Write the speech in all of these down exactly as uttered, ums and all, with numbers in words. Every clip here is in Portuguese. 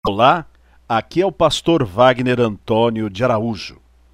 Olá, aqui é o pastor Wagner Antônio de Araújo.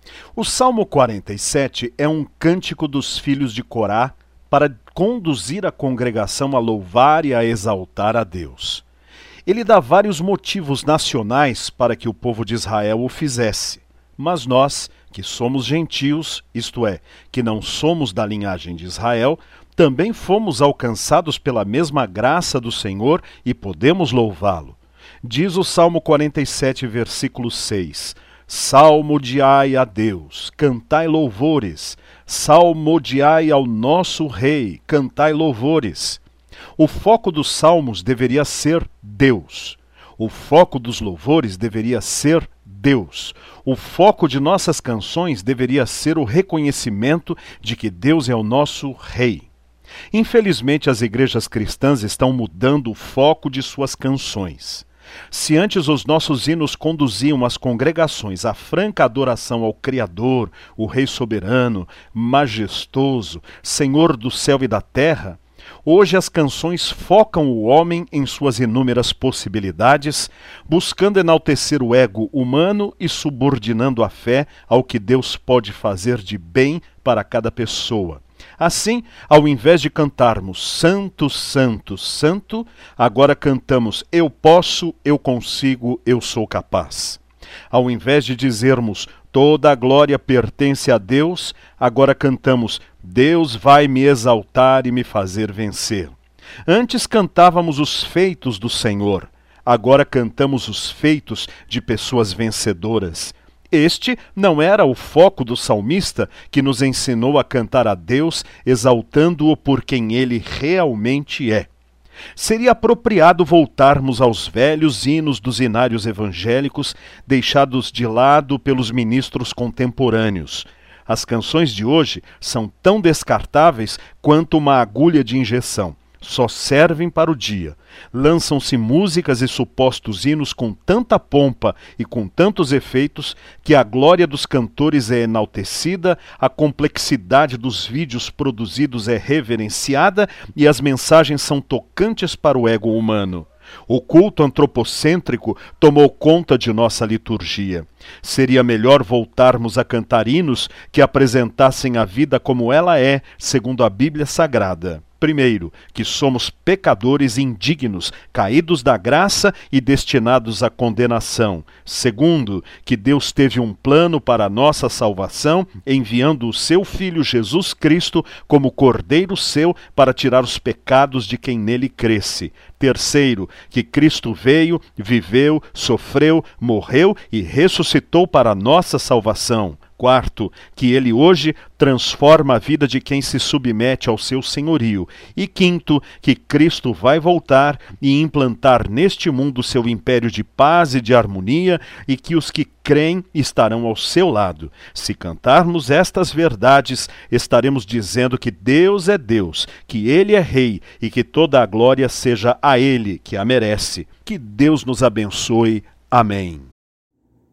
O Salmo quarenta e sete é um cântico dos filhos de Corá para conduzir a congregação a louvar e a exaltar a Deus. Ele dá vários motivos nacionais para que o povo de Israel o fizesse, mas nós, que somos gentios, isto é, que não somos da linhagem de Israel, também fomos alcançados pela mesma graça do Senhor e podemos louvá-lo. Diz o Salmo quarenta e sete, versículo seis, Salmodiai a Deus, cantai louvores, salmodiai ao nosso Rei, cantai louvores. O foco dos salmos deveria ser Deus. O foco dos louvores deveria ser Deus. O foco de nossas canções deveria ser o reconhecimento de que Deus é o nosso Rei. Infelizmente, as igrejas cristãs estão mudando o foco de suas canções. Se antes os nossos hinos conduziam as congregações à franca adoração ao Criador, o Rei soberano, majestoso, Senhor do céu e da terra, hoje as canções focam o homem em suas inúmeras possibilidades, buscando enaltecer o ego humano e subordinando a fé ao que Deus pode fazer de bem para cada pessoa. Assim, ao invés de cantarmos Santo, Santo, Santo, agora cantamos Eu posso, eu consigo, eu sou capaz. Ao invés de dizermos Toda a glória pertence a Deus, agora cantamos Deus vai me exaltar e me fazer vencer. Antes cantávamos os feitos do Senhor, agora cantamos os feitos de pessoas vencedoras. Este não era o foco do salmista que nos ensinou a cantar a Deus, exaltando-o por quem ele realmente é. Seria apropriado voltarmos aos velhos hinos dos hinários evangélicos, deixados de lado pelos ministros contemporâneos. As canções de hoje são tão descartáveis quanto uma agulha de injeção. Só servem para o dia. Lançam-se músicas e supostos hinos com tanta pompa e com tantos efeitos que a glória dos cantores é enaltecida, a complexidade dos vídeos produzidos é reverenciada e as mensagens são tocantes para o ego humano. O culto antropocêntrico tomou conta de nossa liturgia. Seria melhor voltarmos a cantar hinos que apresentassem a vida como ela é, segundo a Bíblia Sagrada. Primeiro, que somos pecadores indignos, caídos da graça e destinados à condenação. Segundo, que Deus teve um plano para a nossa salvação, enviando o seu Filho Jesus Cristo como Cordeiro seu para tirar os pecados de quem nele cresce. Terceiro, que Cristo veio, viveu, sofreu, morreu e ressuscitou para a nossa salvação. Quarto, que ele hoje transforma a vida de quem se submete ao seu senhorio. E quinto, que Cristo vai voltar e implantar neste mundo seu império de paz e de harmonia e que os que creem estarão ao seu lado. Se cantarmos estas verdades, estaremos dizendo que Deus é Deus, que Ele é Rei e que toda a glória seja a Ele que a merece. Que Deus nos abençoe. Amém.